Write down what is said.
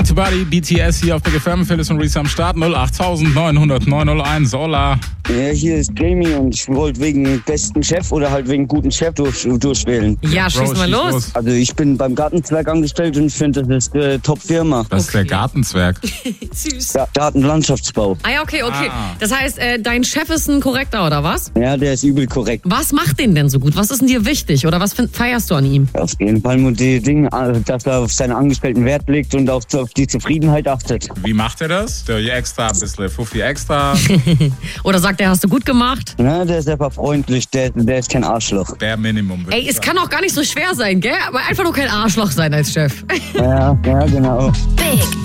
Buddy, BTS hier auf der GFM, Phyllis und Reese am Start, 08900 901, hola. Ja, hier ist Jamie und ich wollte wegen besten Chef oder halt wegen guten Chef durchwählen. Ja, schieß mal los. Also ich bin beim Gartenzwerg angestellt und ich finde, das ist eine Top-Firma. Was ist der Gartenzwerg? Süß. Ja, Gartenlandschaftsbau. Ah ja, okay. Das heißt, dein Chef ist ein Korrekter, oder was? Ja, der ist übel korrekt. Was macht den denn so gut? Was ist denn dir wichtig? Oder was feierst du an ihm? Auf jeden Fall nur die Dinge, dass er auf seine Angestellten Wert legt und auf die Zufriedenheit achtet. Wie macht er das? Der extra, ein bisschen Fuffi extra. Oder sagt er, hast du gut gemacht? Ja, der ist einfach freundlich, der ist kein Arschloch. Bare Minimum. Ey, es kann auch gar nicht so schwer sein, gell? Aber einfach nur kein Arschloch sein als Chef. Ja, genau. Big